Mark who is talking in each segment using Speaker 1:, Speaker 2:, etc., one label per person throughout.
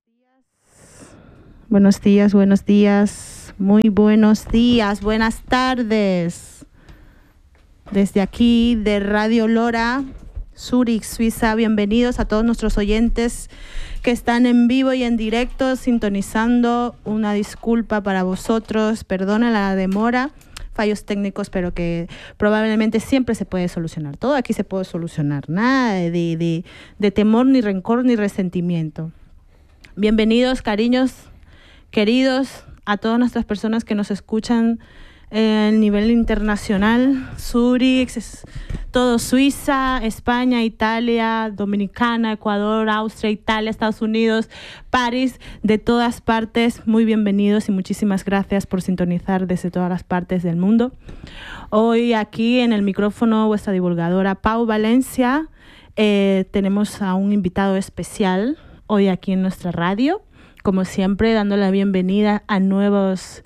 Speaker 1: Buenos días, buenos días, muy buenos días, buenas tardes. Desde aquí de Radio Lora, Zurich, Suiza, bienvenidos a todos nuestros oyentes que están en vivo y en directo sintonizando. Una disculpa para vosotros, perdona la demora, fallos técnicos, pero que probablemente siempre se puede solucionar. Todo aquí se puede solucionar, nada de temor, ni rencor, ni resentimiento. Bienvenidos, cariños, queridos, a todas nuestras personas que nos escuchan a nivel internacional, Zurich, todo Suiza, España, Italia, Dominicana, Ecuador, Austria, Italia, Estados Unidos, París, de todas partes, muy bienvenidos y muchísimas gracias por sintonizar desde todas las partes del mundo. Hoy aquí en el micrófono vuestra divulgadora Pau Valencia, tenemos a un invitado especial hoy aquí en nuestra radio, como siempre dando la bienvenida a nuevas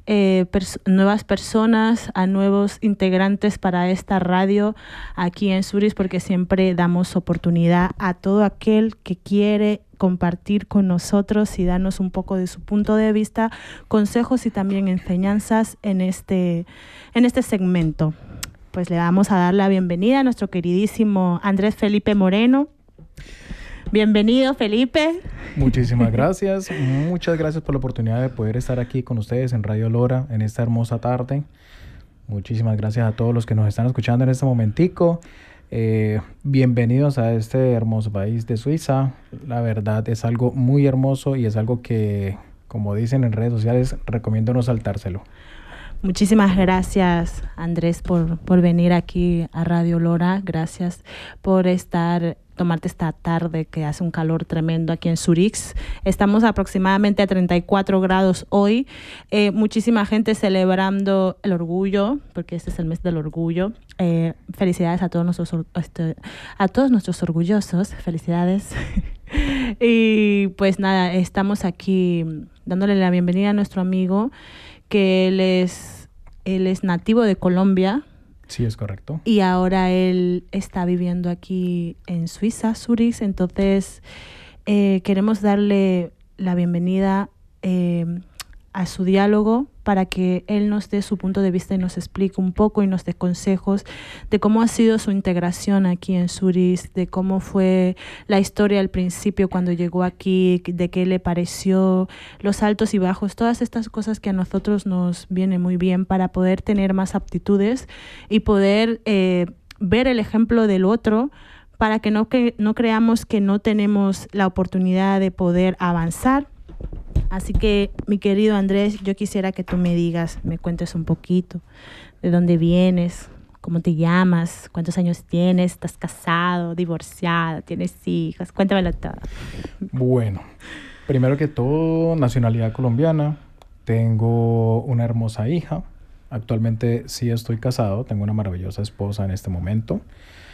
Speaker 1: personas, a nuevos integrantes para esta radio aquí en Zurich, porque siempre damos oportunidad a todo aquel que quiere compartir con nosotros y darnos un poco de su punto de vista, consejos y también enseñanzas en este segmento. Pues le vamos a dar la bienvenida a nuestro queridísimo Andrés Felipe Moreno. Bienvenido, Felipe.
Speaker 2: Muchísimas gracias. Muchas gracias por la oportunidad de poder estar aquí con ustedes en Radio Lora en esta hermosa tarde. Muchísimas gracias a todos los que nos están escuchando en este momentico. Bienvenidos a este hermoso país de Suiza. La verdad es algo muy hermoso y es algo que, como dicen en redes sociales, recomiendo no saltárselo.
Speaker 1: Muchísimas gracias, Andrés, por venir aquí a Radio Lora. Gracias por tomarte esta tarde que hace un calor tremendo aquí en Zurich. Estamos aproximadamente a 34 grados hoy. Muchísima gente celebrando el orgullo, porque este es el mes del orgullo. Felicidades a todos nuestros orgullosos. Felicidades. Y pues nada, estamos aquí dándole la bienvenida a nuestro amigo, que él es nativo de Colombia.
Speaker 2: Sí, es correcto.
Speaker 1: Y ahora él está viviendo aquí en Suiza, Zurich. Entonces, queremos darle la bienvenida a su diálogo para que él nos dé su punto de vista y nos explique un poco y nos dé consejos de cómo ha sido su integración aquí en Zurich, de cómo fue la historia al principio cuando llegó aquí, de qué le pareció, los altos y bajos, todas estas cosas que a nosotros nos viene muy bien para poder tener más aptitudes y poder ver el ejemplo del otro, para que no creamos que no tenemos la oportunidad de poder avanzar. Así que, mi querido Andrés, yo quisiera que tú me cuentes un poquito de dónde vienes, cómo te llamas, cuántos años tienes, estás casado, divorciado, tienes hijos, cuéntamelo todo.
Speaker 2: Bueno, primero que todo, nacionalidad colombiana, tengo una hermosa hija, actualmente sí estoy casado, tengo una maravillosa esposa en este momento.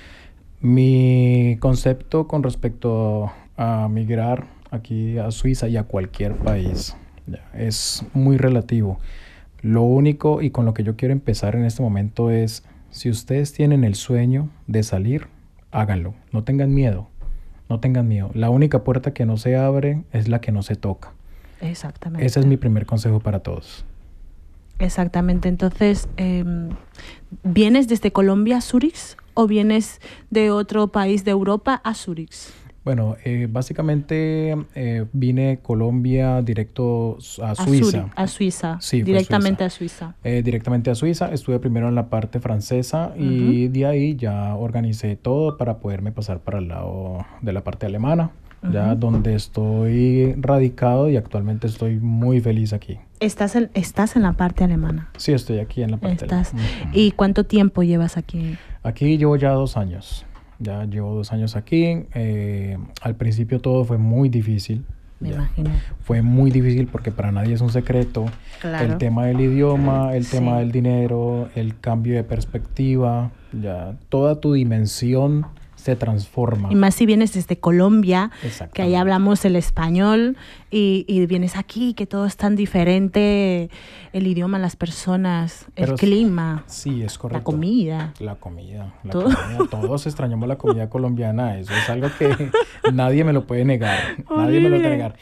Speaker 2: Mi concepto con respecto a migrar aquí a Suiza y a cualquier país es muy relativo. Lo único y con lo que yo quiero empezar en este momento es, si ustedes tienen el sueño de salir, háganlo. No tengan miedo. No tengan miedo. La única puerta que no se abre es la que no se toca.
Speaker 1: Exactamente.
Speaker 2: Ese es mi primer consejo para todos.
Speaker 1: Exactamente. Entonces, ¿vienes desde Colombia a Zurich o vienes de otro país de Europa a Zurich?
Speaker 2: Bueno, básicamente vine Colombia directo a Suiza.
Speaker 1: A Suiza.
Speaker 2: Sí,
Speaker 1: directamente a Suiza.
Speaker 2: Directamente a Suiza. Estuve primero en la parte francesa y de ahí ya organicé todo para poderme pasar para el lado de la parte alemana, ya donde estoy radicado y actualmente estoy muy feliz aquí.
Speaker 1: ¿Estás en la parte alemana?
Speaker 2: Sí, estoy aquí en la parte alemana.
Speaker 1: ¿Y cuánto tiempo llevas aquí?
Speaker 2: Aquí llevo ya 2 años. Ya llevo 2 años aquí. Al principio todo fue muy difícil.
Speaker 1: Me imagino.
Speaker 2: Fue muy difícil porque para nadie es un secreto.
Speaker 1: Claro.
Speaker 2: El tema del idioma, el tema del dinero, el cambio de perspectiva, ya toda tu dimensión se transforma.
Speaker 1: Y más si vienes desde Colombia, que ahí hablamos el español, y vienes aquí, que todo es tan diferente, el idioma, las personas, el clima.
Speaker 2: Sí, es correcto.
Speaker 1: La comida.
Speaker 2: La comida. Todos extrañamos la comida colombiana. Eso es algo que nadie me lo puede negar. Nadie me lo puede negar.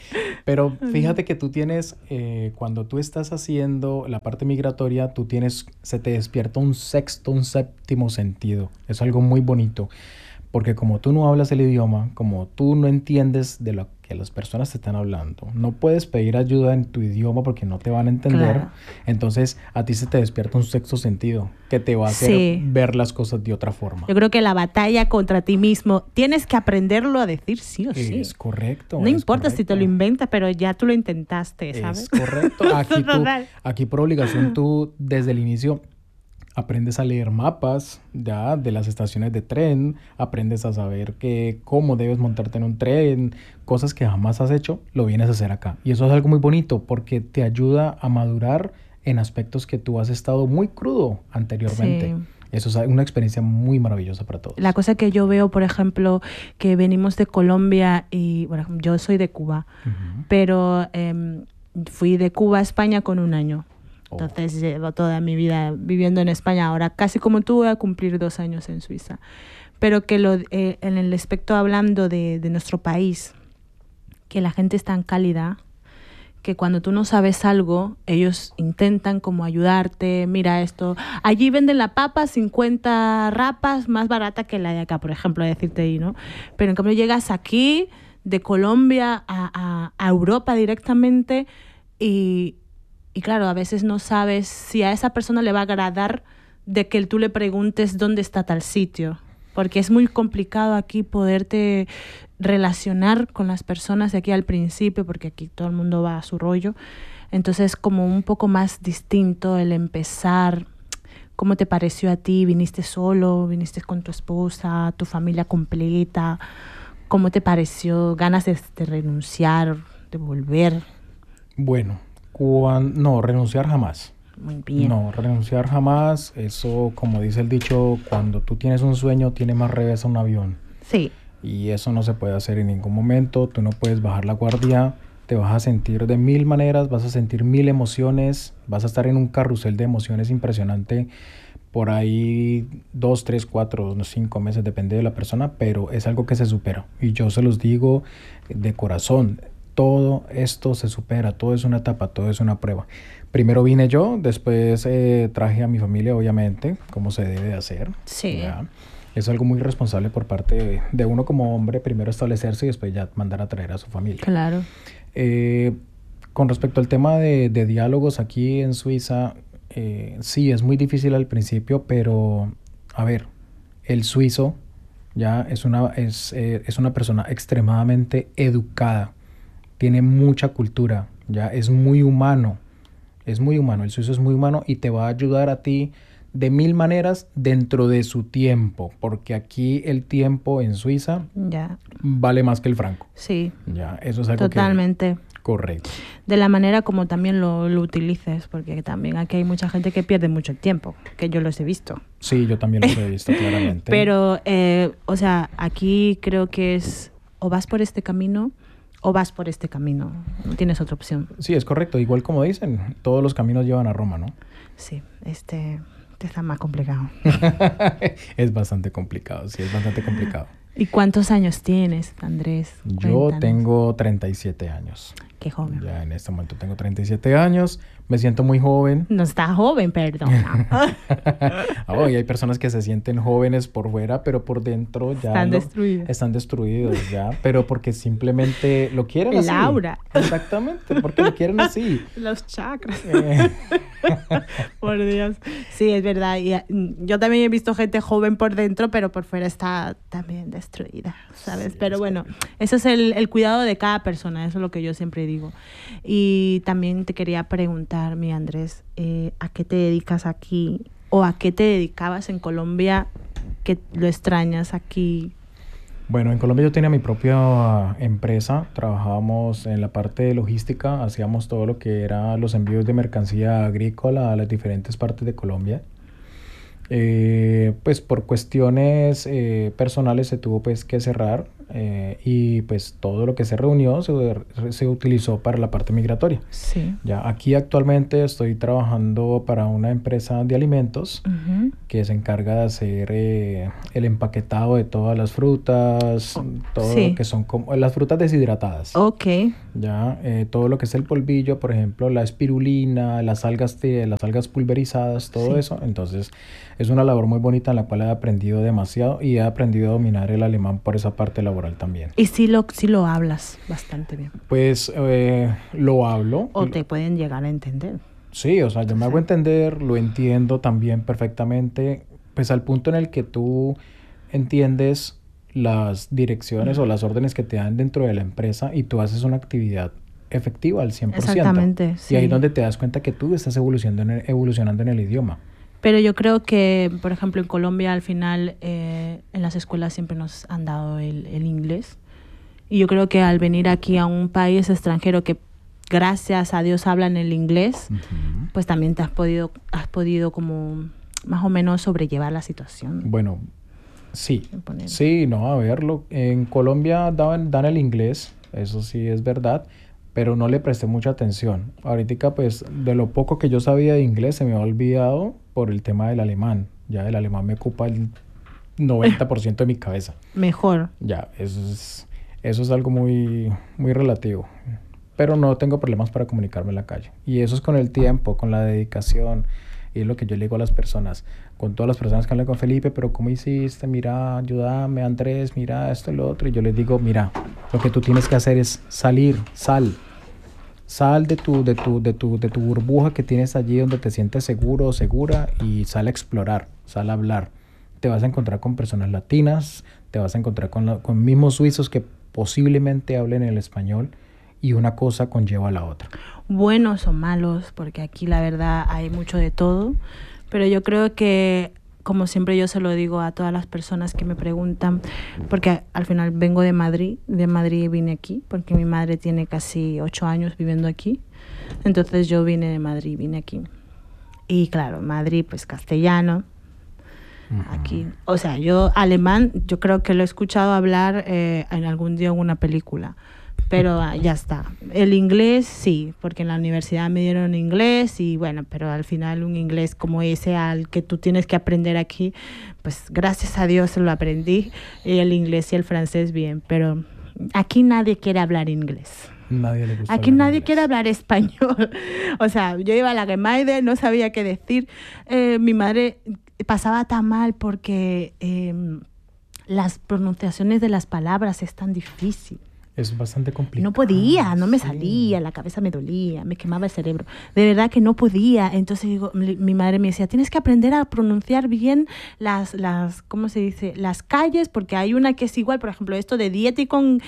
Speaker 2: Pero fíjate que tú tienes, cuando tú estás haciendo la parte migratoria, se te despierta un sexto, un séptimo sentido. Es algo muy bonito. Porque como tú no hablas el idioma, como tú no entiendes de lo que las personas te están hablando, no puedes pedir ayuda en tu idioma porque no te van a entender.
Speaker 1: Claro.
Speaker 2: Entonces a ti se te despierta un sexto sentido que te va a hacer
Speaker 1: Sí.
Speaker 2: ver las cosas de otra forma.
Speaker 1: Yo creo que la batalla contra ti mismo tienes que aprenderlo a decir sí o sí.
Speaker 2: Es correcto.
Speaker 1: No
Speaker 2: es
Speaker 1: importa si te lo
Speaker 2: correcto.
Speaker 1: inventas, pero ya tú lo intentaste, ¿sabes?
Speaker 2: Es correcto.
Speaker 1: Total.
Speaker 2: Aquí por obligación tú desde el inicio aprendes a leer mapas ya de las estaciones de tren, aprendes a saber cómo debes montarte en un tren, cosas que jamás has hecho, lo vienes a hacer acá. Y eso es algo muy bonito porque te ayuda a madurar en aspectos que tú has estado muy crudo anteriormente.
Speaker 1: Sí.
Speaker 2: Eso es una experiencia muy maravillosa para todos.
Speaker 1: La cosa que yo veo, por ejemplo, que venimos de Colombia y, bueno, yo soy de Cuba,
Speaker 2: Ujú.
Speaker 1: pero fui de Cuba a España con 1 año.
Speaker 2: Oh.
Speaker 1: Entonces llevo toda mi vida viviendo en España. Ahora casi como tú voy a cumplir 2 años en Suiza. Pero que en el aspecto hablando de nuestro país, que la gente es tan cálida, que cuando tú no sabes algo, ellos intentan como ayudarte. Mira esto, allí venden la papa 50 rapas más barata que la de acá, por ejemplo, decirte ahí, ¿no? Pero en cambio llegas aquí, de Colombia a Europa directamente y claro, a veces no sabes si a esa persona le va a agradar de que tú le preguntes dónde está tal sitio. Porque es muy complicado aquí poderte relacionar con las personas de aquí al principio, porque aquí todo el mundo va a su rollo. Entonces, como un poco más distinto el empezar. ¿Cómo te pareció a ti? ¿Viniste solo? ¿Viniste con tu esposa? ¿Tu familia completa? ¿Cómo te pareció? ¿Ganas de renunciar? ¿De volver?
Speaker 2: Bueno, no, renunciar jamás.
Speaker 1: Muy bien.
Speaker 2: No, renunciar jamás. Eso, como dice el dicho, cuando tú tienes un sueño, tiene más revés a un avión.
Speaker 1: Sí.
Speaker 2: Y eso no se puede hacer en ningún momento. Tú no puedes bajar la guardia. Te vas a sentir de 1000 maneras, vas a sentir 1000 emociones. Vas a estar en un carrusel de emociones impresionante. Por ahí 2, 3, 4, 5 meses, depende de la persona, pero es algo que se supera. Y yo se los digo de corazón. Todo esto se supera, todo es una etapa, todo es una prueba. Primero vine yo, después traje a mi familia, obviamente, como se debe de hacer.
Speaker 1: Sí.
Speaker 2: ¿Ya? Es algo muy responsable por parte de uno como hombre, primero establecerse y después ya mandar a traer a su familia.
Speaker 1: Claro.
Speaker 2: Con respecto al tema de diálogos aquí en Suiza, sí, es muy difícil al principio, pero a ver, el suizo ya es una persona extremadamente educada. Tiene mucha cultura, ya es muy humano, el suizo es muy humano y te va a ayudar a ti de 1000 maneras dentro de su tiempo, porque aquí el tiempo en Suiza
Speaker 1: Ya.
Speaker 2: vale más que el franco.
Speaker 1: Sí.
Speaker 2: Ya, eso es algo
Speaker 1: Totalmente.
Speaker 2: Correcto.
Speaker 1: De la manera como también lo utilices, porque también aquí hay mucha gente que pierde mucho el tiempo, que yo los he visto.
Speaker 2: Sí, yo también lo he visto claramente.
Speaker 1: Pero, o sea, aquí creo que es o vas por este camino o vas por este camino. No tienes otra opción.
Speaker 2: Sí, es correcto. Igual como dicen, todos los caminos llevan a Roma, ¿no?
Speaker 1: Sí, este está más complicado.
Speaker 2: Es bastante complicado, sí, es bastante complicado.
Speaker 1: ¿Y cuántos años tienes, Andrés?
Speaker 2: Yo
Speaker 1: Cuéntanos.
Speaker 2: tengo 37 años.
Speaker 1: Qué joven.
Speaker 2: Ya en este momento tengo 37 años. Me siento muy joven.
Speaker 1: No está joven, perdona.
Speaker 2: Y hay personas que se sienten jóvenes por fuera, pero por dentro ya
Speaker 1: Están destruidos.
Speaker 2: están destruidos ya, pero porque simplemente lo quieren así.
Speaker 1: Laura.
Speaker 2: Exactamente, porque lo quieren así.
Speaker 1: Los chakras.
Speaker 2: Eh,
Speaker 1: Por Dios. Sí, es verdad. Y, yo también he visto gente joven por dentro, pero por fuera está también destruida, ¿sabes?
Speaker 2: Sí,
Speaker 1: pero
Speaker 2: es
Speaker 1: bueno,
Speaker 2: correcto.
Speaker 1: eso es el cuidado de cada persona, eso es lo que yo siempre digo. Y también te quería preguntar, mi Andrés, ¿a qué te dedicas aquí? ¿O a qué te dedicabas en Colombia que lo extrañas aquí?
Speaker 2: Bueno, en Colombia yo tenía mi propia empresa, trabajábamos en la parte de logística, hacíamos todo lo que era los envíos de mercancía agrícola a las diferentes partes de Colombia. Pues por cuestiones personales se tuvo pues que cerrar y pues todo lo que se reunió se utilizó para la parte migratoria.
Speaker 1: Sí.
Speaker 2: Ya aquí actualmente estoy trabajando para una empresa de alimentos que se encarga de hacer el empaquetado de todas las frutas, todo
Speaker 1: Sí.
Speaker 2: lo que son como las frutas deshidratadas.
Speaker 1: Ok.
Speaker 2: Ya todo lo que es el polvillo, por ejemplo, la espirulina, las algas pulverizadas, todo
Speaker 1: Sí.
Speaker 2: eso. Entonces es una labor muy bonita en la cual he aprendido demasiado y he aprendido a dominar el alemán por esa parte laboral también.
Speaker 1: Y sí lo hablas bastante bien.
Speaker 2: Pues lo hablo.
Speaker 1: O te pueden llegar a entender.
Speaker 2: Sí, o sea, yo me hago
Speaker 1: Sí.
Speaker 2: entender, lo entiendo también perfectamente, pues al punto en el que tú entiendes las direcciones o las órdenes que te dan dentro de la empresa y tú haces una actividad efectiva al 100%.
Speaker 1: Exactamente,
Speaker 2: Y ahí es
Speaker 1: sí.
Speaker 2: donde te das cuenta que tú estás evolucionando en el idioma.
Speaker 1: Pero yo creo que, por ejemplo, en Colombia al final en las escuelas siempre nos han dado el inglés. Y yo creo que al venir aquí a un país extranjero que gracias a Dios hablan el inglés, pues también has podido como más o menos sobrellevar la situación.
Speaker 2: Bueno, sí.
Speaker 1: Poner.
Speaker 2: Sí, no, a verlo. En Colombia dan el inglés, eso sí es verdad, pero no le presté mucha atención. Ahorita, pues, de lo poco que yo sabía de inglés se me ha olvidado por el tema del alemán. Ya el alemán me ocupa el 90% de mi cabeza.
Speaker 1: Mejor.
Speaker 2: Ya, eso es algo muy, muy relativo. Pero no tengo problemas para comunicarme en la calle. Y eso es con el tiempo, con la dedicación. Y es lo que yo le digo a las personas, con todas las personas que hablan con Felipe, pero ¿cómo hiciste? Mira, ayúdame, Andrés, mira esto y lo otro. Y yo les digo, mira, lo que tú tienes que hacer es salir, sal de tu burbuja que tienes allí donde te sientes seguro o segura y sal a explorar, sal a hablar. Te vas a encontrar con personas latinas, te vas a encontrar con mismos suizos que posiblemente hablen el español y una cosa conlleva a la otra.
Speaker 1: Buenos o malos, porque aquí la verdad hay mucho de todo, pero yo creo que, como siempre yo se lo digo a todas las personas que me preguntan, porque al final vengo de Madrid vine aquí, porque mi madre tiene casi 8 años viviendo aquí, entonces yo vine de Madrid, vine aquí. Y claro, Madrid pues castellano, aquí, o sea, yo alemán, yo creo que lo he escuchado hablar en algún día en una película. Pero ya está. El inglés sí, porque en la universidad me dieron inglés y bueno, pero al final un inglés como ese al que tú tienes que aprender aquí, pues gracias a Dios lo aprendí, y el inglés y el francés bien, pero aquí nadie quiere hablar inglés.
Speaker 2: Nadie le gusta
Speaker 1: Aquí
Speaker 2: hablar
Speaker 1: nadie
Speaker 2: inglés.
Speaker 1: quiere hablar español. O sea, yo iba a la Gemeinde, no sabía qué decir. Mi madre pasaba tan mal porque las pronunciaciones de las palabras es tan difícil.
Speaker 2: Es bastante complicado.
Speaker 1: No podía, no me
Speaker 2: sí.
Speaker 1: salía, la cabeza me dolía, me quemaba el cerebro. De verdad que no podía. Entonces digo, mi madre me decía, tienes que aprender a pronunciar bien las ¿cómo se dice? Las calles, porque hay una que es igual, por ejemplo, esto de dieticon,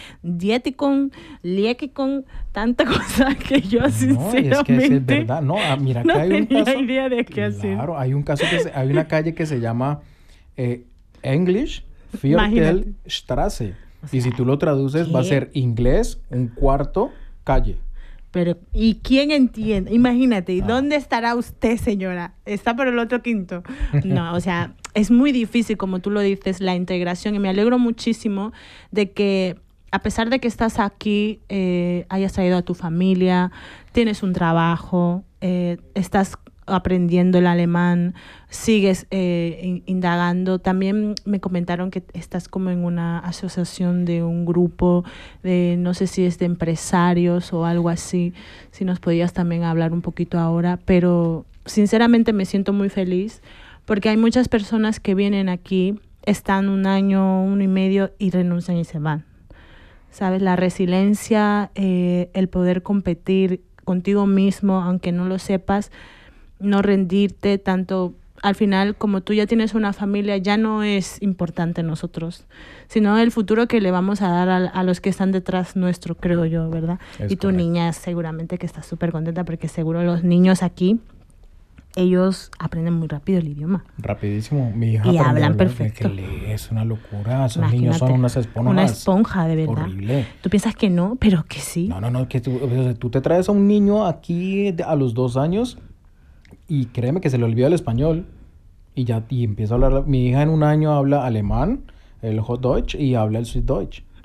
Speaker 1: liekicon, tanta cosa que yo
Speaker 2: No,
Speaker 1: sinceramente
Speaker 2: es que es verdad. No, mira
Speaker 1: no
Speaker 2: que hay un
Speaker 1: tenía
Speaker 2: caso.
Speaker 1: idea de qué hacer.
Speaker 2: Claro, hay un caso hay una calle que se llama English
Speaker 1: Imagínate.
Speaker 2: Viertelstraße.
Speaker 1: O sea,
Speaker 2: Y si tú lo traduces, va a
Speaker 1: ¿qué?
Speaker 2: ser inglés, un cuarto, calle.
Speaker 1: Pero, ¿y quién entiende? Imagínate, ¿y
Speaker 2: Ah.
Speaker 1: dónde estará usted, señora? ¿Está por el otro quinto? No, o sea, es muy difícil, como tú lo dices, la integración. Y me alegro muchísimo de que, a pesar de que estás aquí, hayas traído a tu familia, tienes un trabajo, estás aprendiendo el alemán, sigues indagando. También me comentaron que estás como en una asociación de un grupo de, no sé si es de empresarios o algo así, si nos podías también hablar un poquito ahora, pero sinceramente me siento muy feliz porque hay muchas personas que vienen aquí, están 1 año, 1 y medio y renuncian y se van. ¿Sabes? La resiliencia, el poder competir contigo mismo, aunque no lo sepas, no rendirte tanto. Al final, como tú ya tienes una familia, ya no es importante nosotros, sino el futuro que le vamos a dar a los que están detrás nuestro, creo yo, ¿verdad?
Speaker 2: Es
Speaker 1: y tu
Speaker 2: correcto.
Speaker 1: niña seguramente que está súper contenta porque seguro los niños aquí, ellos aprenden muy rápido el idioma.
Speaker 2: Rapidísimo. Mi hija
Speaker 1: Y
Speaker 2: aprendió a
Speaker 1: hablan
Speaker 2: hablar,
Speaker 1: perfecto.
Speaker 2: que lee, es una locura. Esos
Speaker 1: Imagínate,
Speaker 2: niños son unas esponjas.
Speaker 1: una esponja, de verdad.
Speaker 2: Horrible.
Speaker 1: Tú piensas que no, pero que sí.
Speaker 2: No, que tú, o sea, tú te traes a un niño aquí a los 2 años y créeme que se le olvida el español y empieza a hablar. Mi hija en 1 año habla alemán, el Hochdeutsch y habla el Süddeutsch.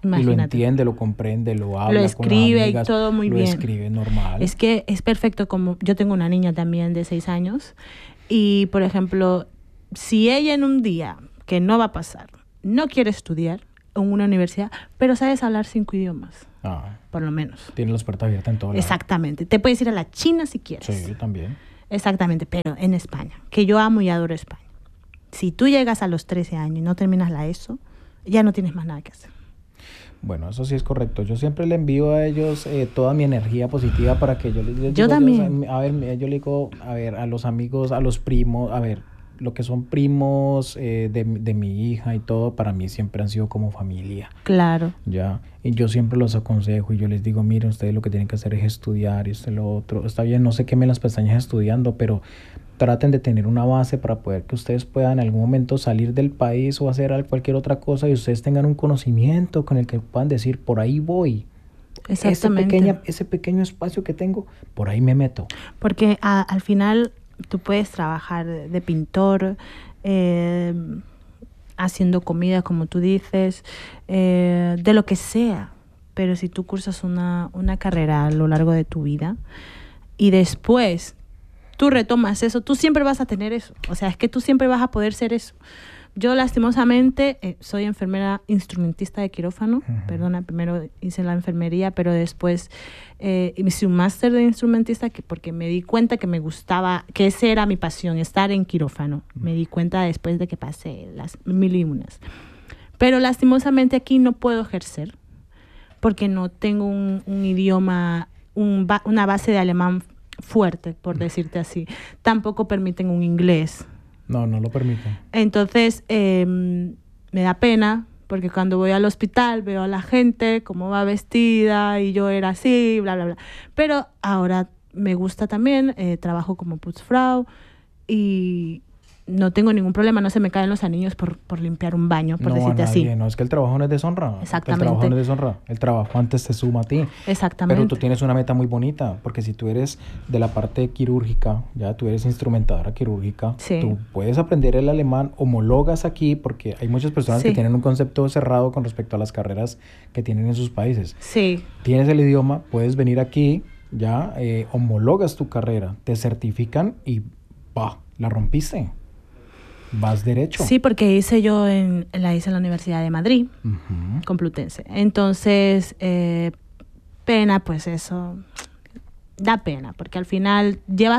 Speaker 2: Y lo entiende, lo comprende, lo habla,
Speaker 1: lo escribe
Speaker 2: con las amigas,
Speaker 1: y todo muy bien.
Speaker 2: Lo escribe normal.
Speaker 1: Es que es perfecto, como yo tengo una niña también de 6 años y, por ejemplo, si ella en un día, que no va a pasar, no quiere estudiar en una universidad, pero sabes hablar 5 idiomas, por lo menos.
Speaker 2: Tiene las puertas abiertas en todo lado.
Speaker 1: Exactamente. Te puedes ir a la China si quieres.
Speaker 2: Sí, yo también.
Speaker 1: Exactamente, pero en España, que yo amo y adoro España. Si tú llegas a los 13 años y no terminas la ESO, ya no tienes más nada que hacer.
Speaker 2: Bueno, eso sí es correcto. Yo siempre le envío a ellos toda mi energía positiva para que yo les digo,
Speaker 1: yo también.
Speaker 2: A ver, yo le digo, a ver, a los amigos, a los primos, a ver, lo que son primos de mi hija y todo, para mí siempre han sido como familia.
Speaker 1: Claro.
Speaker 2: Ya, y yo siempre los aconsejo y yo les digo, miren, ustedes lo que tienen que hacer es estudiar y esto y lo otro. Está bien, no se quemen las pestañas estudiando, pero traten de tener una base para poder que ustedes puedan en algún momento salir del país o hacer cualquier otra cosa y ustedes tengan un conocimiento con el que puedan decir, por ahí voy.
Speaker 1: Exactamente.
Speaker 2: Ese pequeño espacio que tengo, por ahí me meto.
Speaker 1: Porque al final tú puedes trabajar de pintor, haciendo comida, como tú dices, de lo que sea. Pero si tú cursas una carrera a lo largo de tu vida y después tú retomas eso, tú siempre vas a tener eso. O sea, es que tú siempre vas a poder ser eso. Yo, lastimosamente, soy enfermera instrumentista de quirófano. Perdona, primero hice la enfermería, pero después hice un máster de instrumentista porque me di cuenta que me gustaba, que esa era mi pasión, estar en quirófano. Me di cuenta después de que pasé las 1001. Pero lastimosamente aquí no puedo ejercer porque no tengo un idioma, una base de alemán fuerte, por decirte así. Tampoco permiten un inglés.
Speaker 2: No lo permiten.
Speaker 1: Entonces, me da pena, porque cuando voy al hospital veo a la gente cómo va vestida y yo era así, bla, bla, bla. Pero ahora me gusta también, trabajo como Putzfrau y no tengo ningún problema, no se me caen los anillos por limpiar un baño, por decirte así.
Speaker 2: No, es que el trabajo no es deshonra.
Speaker 1: Exactamente.
Speaker 2: El trabajo no es deshonra. El trabajo antes te suma a ti.
Speaker 1: Exactamente.
Speaker 2: Pero tú tienes una meta muy bonita, porque si tú eres de la parte quirúrgica, ya tú eres instrumentadora quirúrgica,
Speaker 1: sí,
Speaker 2: tú puedes aprender el alemán, homologas aquí, porque hay muchas personas
Speaker 1: sí,
Speaker 2: que tienen un concepto cerrado con respecto a las carreras que tienen en sus países.
Speaker 1: Sí.
Speaker 2: Tienes el idioma, puedes venir aquí, ya homologas tu carrera, te certifican y la rompiste. Vas derecho.
Speaker 1: Sí, porque hice en la Universidad de Madrid, Complutense. Entonces, pena, pues eso, da pena, porque al final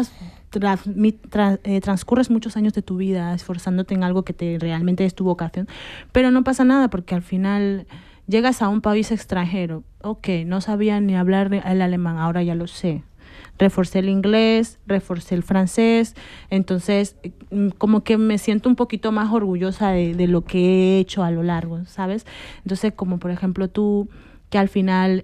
Speaker 1: transcurres muchos años de tu vida esforzándote en algo que realmente es tu vocación, pero no pasa nada, porque al final llegas a un país extranjero. Ok, no sabía ni hablar el alemán, ahora ya lo sé. Reforcé el inglés, reforcé el francés, entonces como que me siento un poquito más orgullosa de lo que he hecho a lo largo, ¿sabes? Entonces, como por ejemplo tú, que al final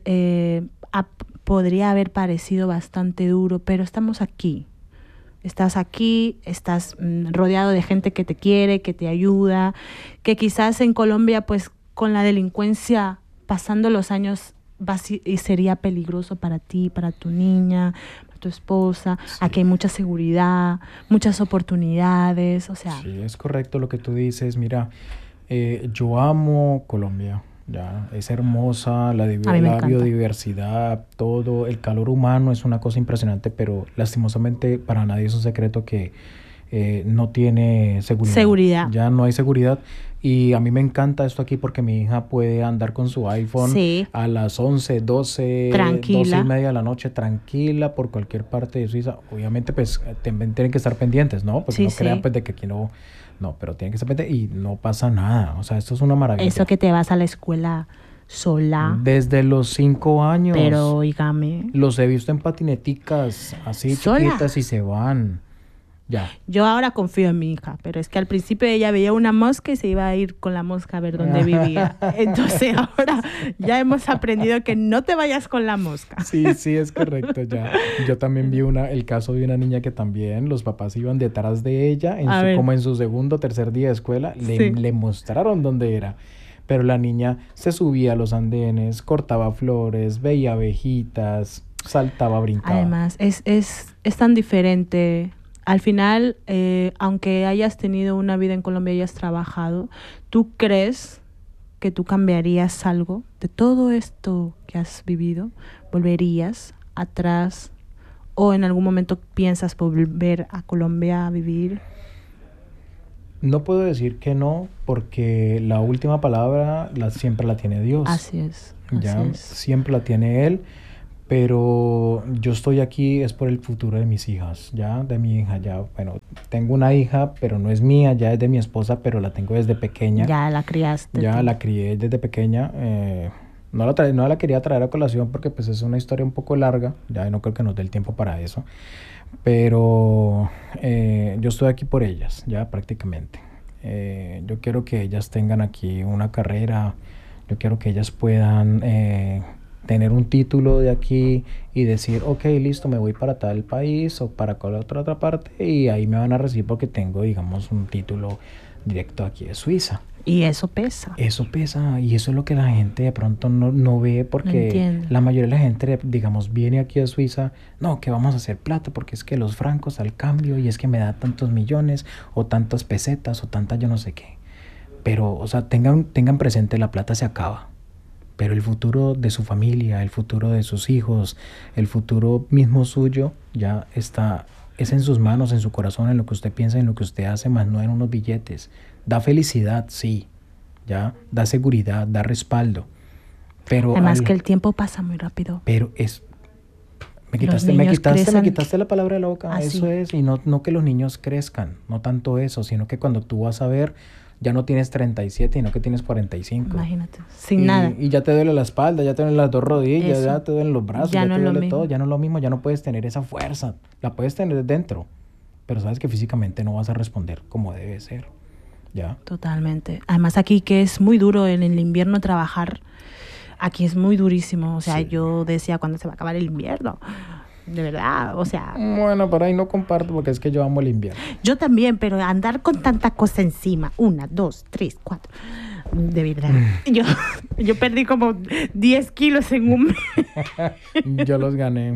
Speaker 1: podría haber parecido bastante duro, pero estamos aquí. Estás aquí, estás rodeado de gente que te quiere, que te ayuda, que quizás en Colombia, pues con la delincuencia, pasando los años, y sería peligroso para ti, para tu niña, para tu esposa. Sí. Aquí hay mucha seguridad, muchas oportunidades, o sea.
Speaker 2: Sí, es correcto lo que tú dices. Mira, yo amo Colombia, ya, es hermosa, la biodiversidad, todo, el calor humano es una cosa impresionante, pero lastimosamente para nadie es un secreto que no tiene seguridad. Ya no hay seguridad. Y a mí me encanta esto aquí porque mi hija puede andar con su iPhone a las 11, 12, 12:30 de la noche tranquila por cualquier parte de Suiza. Obviamente, pues, también tienen que estar pendientes, ¿no? Porque no crean, pues, de que aquí no... No, pero tienen que estar pendientes y no pasa nada. O sea, esto es una maravilla.
Speaker 1: Eso que te vas a la escuela sola.
Speaker 2: Desde los 5 años.
Speaker 1: Pero, oígame.
Speaker 2: Los he visto en patineticas así chiquitas y se van. Ya.
Speaker 1: Yo ahora confío en mi hija, pero es que al principio ella veía una mosca y se iba a ir con la mosca a ver dónde vivía. Entonces ahora ya hemos aprendido que no te vayas con la mosca.
Speaker 2: Sí, es correcto, ya. Yo también vi el caso de una niña que también los papás iban detrás de ella, como en su segundo o tercer día de escuela, le mostraron dónde era. Pero la niña se subía a los andenes, cortaba flores, veía abejitas, saltaba, brincaba.
Speaker 1: Además, es tan diferente. Al final, aunque hayas tenido una vida en Colombia y hayas trabajado, tú crees que tú cambiarías algo de todo esto que has vivido? ¿Volverías atrás o en algún momento piensas volver a Colombia a vivir?
Speaker 2: No puedo decir que no, porque la última palabra siempre la tiene Dios.
Speaker 1: Así es.
Speaker 2: Siempre la tiene Él, pero yo estoy aquí es por el futuro de mis hijas, ya, de mi hija, ya, bueno, tengo una hija, pero no es mía, ya es de mi esposa, pero la tengo desde pequeña.
Speaker 1: Ya la criaste.
Speaker 2: Ya
Speaker 1: tú.
Speaker 2: la crié desde pequeña. No la quería traer a colación porque pues es una historia un poco larga, ya no creo que nos dé el tiempo para eso. Pero yo estoy aquí por ellas, ya prácticamente. Yo quiero que ellas tengan aquí una carrera, yo quiero que ellas puedan tener un título de aquí y decir, ok, listo, me voy para tal país o para cual otra parte y ahí me van a recibir porque tengo, digamos, un título directo aquí de Suiza.
Speaker 1: Y eso pesa.
Speaker 2: Eso pesa y eso es lo que la gente de pronto no ve porque la mayoría de la gente, digamos, viene aquí a Suiza, no, que vamos a hacer plata porque es que los francos al cambio y es que me da tantos millones o tantas pesetas o tantas yo no sé qué. Pero, o sea, tengan presente, la plata se acaba, pero el futuro de su familia, el futuro de sus hijos, el futuro mismo suyo ya está, es en sus manos, en su corazón, en lo que usted piensa, en lo que usted hace, más no en unos billetes. Da felicidad, sí, ya, da seguridad, da respaldo, pero
Speaker 1: además que el tiempo pasa muy rápido.
Speaker 2: Pero es me quitaste la palabra de la boca.
Speaker 1: Así.
Speaker 2: Eso es, y no que los niños crezcan, no tanto eso, sino que cuando tú vas a ver, ya no tienes 37, sino que tienes 45.
Speaker 1: Imagínate, sin nada.
Speaker 2: Y ya te duele la espalda, ya te duelen las dos rodillas,
Speaker 1: Eso.
Speaker 2: ya te duelen los brazos,
Speaker 1: Ya
Speaker 2: ya
Speaker 1: no
Speaker 2: te
Speaker 1: es lo
Speaker 2: duele
Speaker 1: mismo.
Speaker 2: todo, ya no es lo mismo, ya no puedes tener esa fuerza, la puedes tener dentro, pero sabes que físicamente no vas a responder como debe ser, ¿ya?
Speaker 1: Totalmente. Además aquí que es muy duro en el invierno trabajar, aquí es muy durísimo. O sea,
Speaker 2: Sí.
Speaker 1: yo decía, ¿cuándo se va a acabar el invierno? De verdad, o sea,
Speaker 2: Bueno, por ahí no comparto porque es que yo amo el invierno.
Speaker 1: yo también, pero andar con tanta cosa encima, 1, 2, 3, 4, de verdad. Yo perdí como 10 kilos en un mes.
Speaker 2: Yo los gané.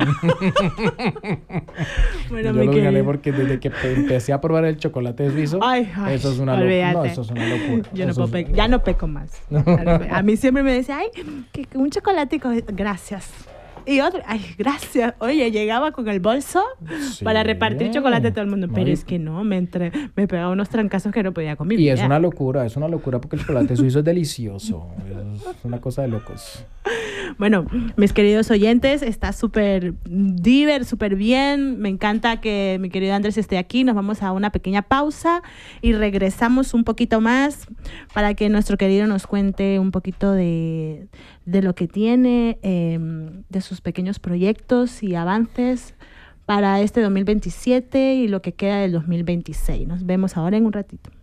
Speaker 1: Bueno,
Speaker 2: Yo los gané porque desde que empecé a probar el chocolate suizo,
Speaker 1: Ay,
Speaker 2: eso es una locura.
Speaker 1: olvídate.
Speaker 2: No, eso es una locura.
Speaker 1: Yo no
Speaker 2: Eso
Speaker 1: puedo
Speaker 2: es-
Speaker 1: ya no peco más. A mí siempre me decía, ay, que un chocolatico, gracias. Y otro, ay, gracias. Oye, llegaba con el bolso
Speaker 2: Sí.
Speaker 1: para repartir chocolate a todo el mundo.
Speaker 2: No,
Speaker 1: Pero
Speaker 2: y-
Speaker 1: es que no, me pegaba unos trancazos que no podía comer.
Speaker 2: Y es una locura porque el chocolate suizo es delicioso. Es una cosa de locos.
Speaker 1: Bueno, mis queridos oyentes, está súper súper bien. Me encanta que mi querido Andrés esté aquí. Nos vamos a una pequeña pausa y regresamos un poquito más para que nuestro querido nos cuente un poquito de lo que tiene, de sus pequeños proyectos y avances para este 2027 y lo que queda del 2026. Nos vemos ahora en un ratito.